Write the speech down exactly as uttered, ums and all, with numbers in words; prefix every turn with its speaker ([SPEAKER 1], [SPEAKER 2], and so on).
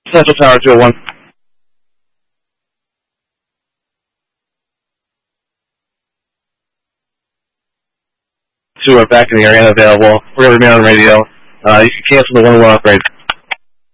[SPEAKER 1] Central Tower two oh one. Two are back in the area and available. We're going to remain on radio. Uh, you can cancel the one oh one upgrade.